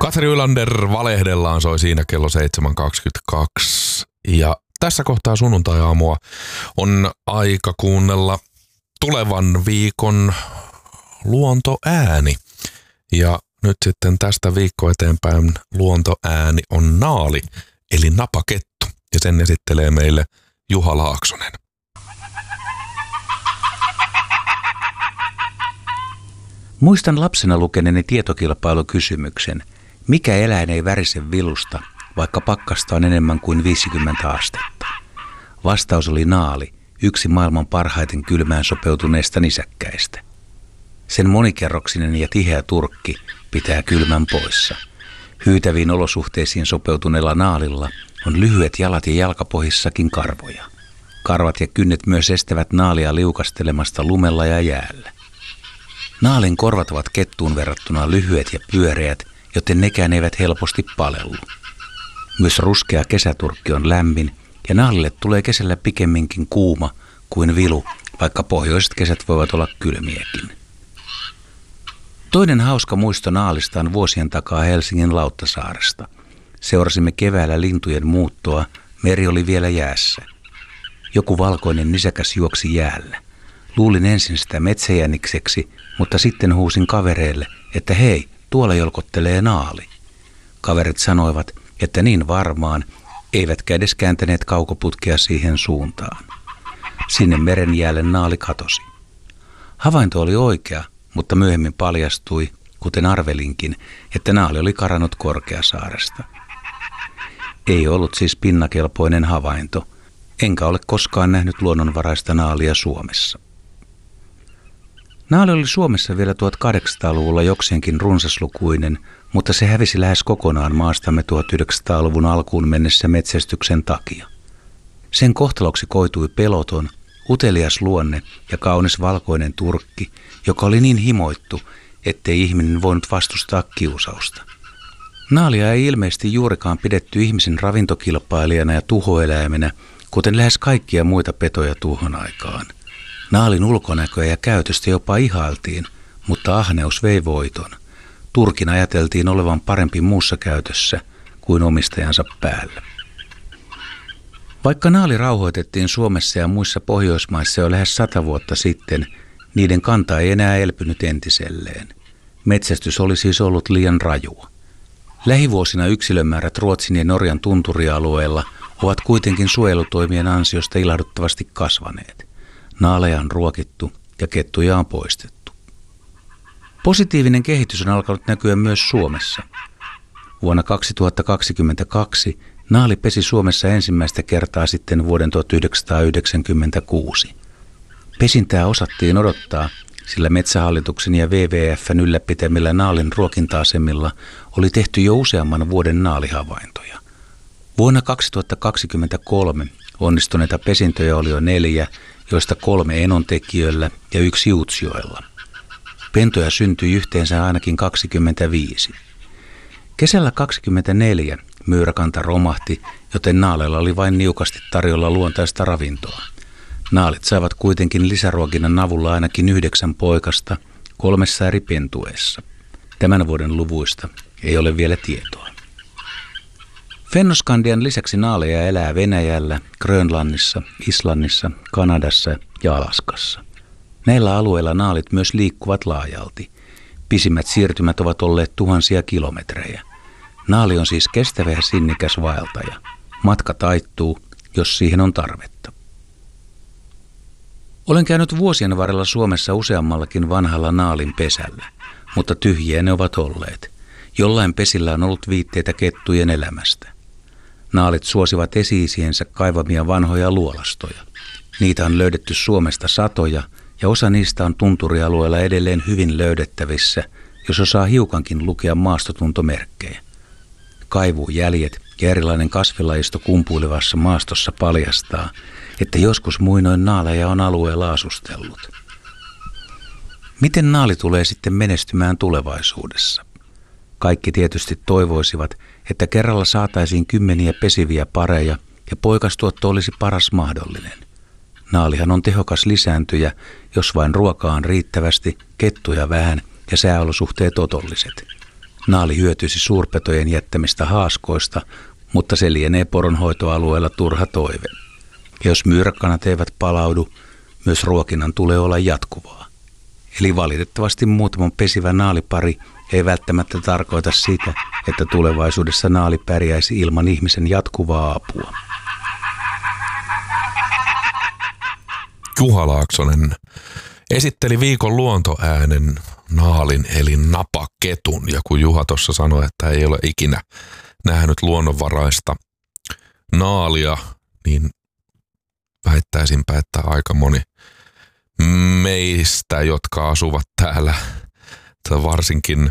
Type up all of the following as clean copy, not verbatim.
Katri Ylander valehdellaan soi siinä kello 7.22 ja tässä kohtaa sunnuntai-aamua on aika kuunnella tulevan viikon luontoääni. Ja nyt sitten tästä viikko eteenpäin luontoääni on naali, eli napakettu. Ja sen esittelee meille Juha Laaksonen. Muistan lapsena lukeneeni tietokilpailukysymyksen, mikä eläin ei värise vilusta, vaikka pakkasta on enemmän kuin 50 astetta. Vastaus oli naali, yksi maailman parhaiten kylmään sopeutuneista nisäkkäistä. Sen monikerroksinen ja tiheä turkki pitää kylmän poissa. Hyytäviin olosuhteisiin sopeutuneella naalilla on lyhyet jalat ja jalkapohjissakin karvoja. Karvat ja kynnet myös estävät naalia liukastelemasta lumella ja jäällä. Naalin korvat ovat kettuun verrattuna lyhyet ja pyöreät, joten nekään eivät helposti palellu. Myös ruskea kesäturkki on lämmin ja naalille tulee kesällä pikemminkin kuuma kuin vilu, vaikka pohjoiset kesät voivat olla kylmiäkin. Toinen hauska muisto naalista on vuosien takaa Helsingin Lauttasaaresta. Seurasimme keväällä lintujen muuttoa, meri oli vielä jäässä. Joku valkoinen nisäkäs juoksi jäällä. Luulin ensin sitä metsäjänikseksi, mutta sitten huusin kavereille, että hei, tuolla jolkottelee naali. Kaverit sanoivat, että niin varmaan, eivätkä edes kääntäneet kaukoputkea siihen suuntaan. Sinne meren jäälle naali katosi. Havainto oli oikea, mutta myöhemmin paljastui, kuten arvelinkin, että naali oli karannut Korkeasaaresta. Ei ollut siis pinnakelpoinen havainto, enkä ole koskaan nähnyt luonnonvaraista naalia Suomessa. Naali oli Suomessa vielä 1800-luvulla jokseenkin runsaslukuinen, mutta se hävisi lähes kokonaan maastamme 1900-luvun alkuun mennessä metsästyksen takia. Sen kohtaloksi koitui peloton, utelias luonne ja kaunis valkoinen turkki, joka oli niin himoittu, ettei ihminen voinut vastustaa kiusausta. Naalia ei ilmeisesti juurikaan pidetty ihmisen ravintokilpailijana ja tuhoeläimenä, kuten lähes kaikkia muita petoja tuohon aikaan. Naalin ulkonäköä ja käytöstä jopa ihailtiin, mutta ahneus vei voiton. Turkin ajateltiin olevan parempi muussa käytössä kuin omistajansa päällä. Vaikka naali rauhoitettiin Suomessa ja muissa Pohjoismaissa jo lähes 100 vuotta sitten, niiden kanta ei enää elpynyt entiselleen. Metsästys oli siis ollut liian rajua. Lähivuosina yksilömäärät Ruotsin ja Norjan tunturialueella ovat kuitenkin suojelutoimien ansiosta ilahduttavasti kasvaneet. Naaleja on ruokittu ja kettuja on poistettu. Positiivinen kehitys on alkanut näkyä myös Suomessa. Vuonna 2022 naali pesi Suomessa ensimmäistä kertaa sitten vuoden 1996. Pesintää osattiin odottaa, sillä Metsähallituksen ja WWF:n ylläpitämillä naalin ruokinta-asemilla oli tehty jo useamman vuoden naalihavaintoja. Vuonna 2023 onnistuneita pesintöjä oli jo 4, joista 3 enontekijöllä ja 1 Utsjoella. Pentoja syntyi yhteensä ainakin 25. Kesällä 24 myyräkanta romahti, joten naaleilla oli vain niukasti tarjolla luontaista ravintoa. Naalit saivat kuitenkin lisäruokinnan avulla ainakin 9 poikasta 3 eri pentueessa. Tämän vuoden luvuista ei ole vielä tietoa. Fennoskandian lisäksi naaleja elää Venäjällä, Grönlannissa, Islannissa, Kanadassa ja Alaskassa. Näillä alueilla naalit myös liikkuvat laajalti. Pisimmät siirtymät ovat olleet tuhansia kilometrejä. Naali on siis kestävä ja sinnikäs vaeltaja. Matka taittuu, jos siihen on tarvetta. Olen käynyt vuosien varrella Suomessa useammallakin vanhalla naalin pesällä, mutta tyhjiä ne ovat olleet. Jollain pesillä on ollut viitteitä kettujen elämästä. Naalit suosivat esi-isiensä kaivamia vanhoja luolastoja. Niitä on löydetty Suomesta satoja ja osa niistä on tunturialueella edelleen hyvin löydettävissä, jos osaa hiukankin lukea maastotuntomerkkejä. Kaivujäljet ja erilainen kasvilajisto kumpuilevassa maastossa paljastaa, että joskus muinoin naaleja on alueella asustellut. Miten naali tulee sitten menestymään tulevaisuudessa? Kaikki tietysti toivoisivat, että kerralla saataisiin kymmeniä pesiviä pareja ja poikastuotto olisi paras mahdollinen. Naalihan on tehokas lisääntyjä, jos vain ruokaa on riittävästi, kettuja vähän ja sääolosuhteet otolliset. Naali hyötyisi suurpetojen jättämistä haaskoista, mutta se lienee poronhoitoalueella turha toive. Ja jos myyränkanat eivät palaudu, myös ruokinnan tulee olla jatkuvaa. Eli valitettavasti muutaman pesivä naalipari ei välttämättä tarkoita sitä, että tulevaisuudessa naali pärjäisi ilman ihmisen jatkuvaa apua. Juha Laaksonen esitteli viikon luontoäänen naalin eli napaketun. Ja kun Juha tuossa sanoi, että ei ole ikinä nähnyt luonnonvaraista naalia, niin väittäisinpä, että aika moni meistä, jotka asuvat täällä, varsinkin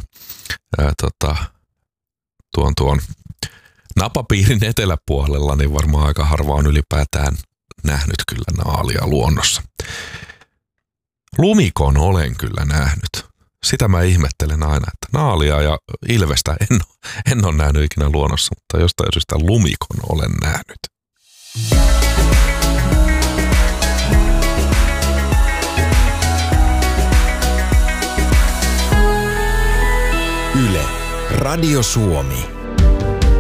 tuon napapiirin eteläpuolella, niin varmaan aika harva on ylipäätään nähnyt kyllä naalia luonnossa. Lumikon olen kyllä nähnyt. Sitä mä ihmettelen aina, että naalia ja ilvestä en ole nähnyt ikinä luonnossa, mutta jostain syystä lumikon olen nähnyt. Yle, Radio Suomi.